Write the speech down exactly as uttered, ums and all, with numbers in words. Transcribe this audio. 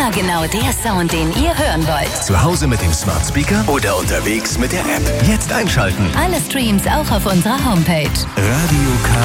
Immer genau der Sound, den ihr hören wollt. Zu Hause mit dem Smart Speaker oder unterwegs mit der App. Jetzt einschalten. Alle Streams auch auf unserer Homepage. Radio K.